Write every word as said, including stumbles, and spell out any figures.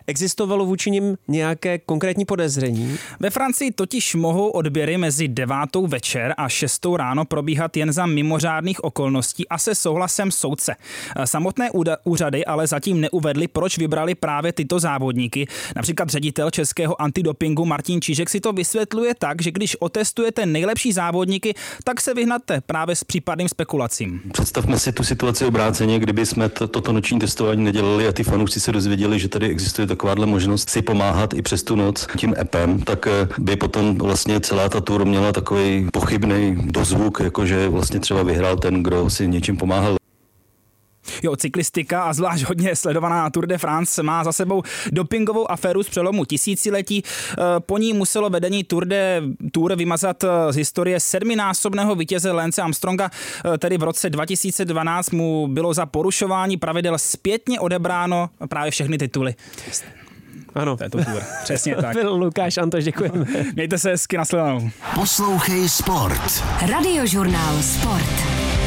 Existovalo vůči nim nějaké konkrétní podezření? Ve Francii totiž mohou odběry mezi devátou večer a šestou ráno probíhat jen za mimořádných okolností a se souhlasem soudce. Samotné úřady ale zatím neuvedly, proč vybrali právě tyto závodníky. Například ředitel českého antidopingu Martin Čížek si to vysvětluje tak, že když otestujete nejlepší závodníky, tak se vyhnete právě s případným spekulacím. Představme si tu situaci obráceně, kdyby jsme to, toto noční testování nedělali a ty fanoušci se dozvěděli, že tady existuje takováhle možnost si pomáhat i přes tu noc tím appem, tak by potom vlastně celá ta tour měla takový pochybný dozvuk, jakože vlastně třeba vyhrál ten, kdo si něčím pomáhal. Jo, cyklistika a zvlášť hodně sledovaná Tour de France má za sebou dopingovou aféru z přelomu tisíciletí. Po ní muselo vedení Tour de Tour vymazat z historie sedminásobného vítěze Lance Armstronga, tedy v roce dva tisíce dvanáct mu bylo za porušování pravidel zpětně odebráno právě všechny tituly. Ano. To je to Tour. Přesně tak. Byl Lukáš Antoš, děkujeme. Mějte se hezky, nashledanou. Poslouchej Sport. Radiožurnál Sport.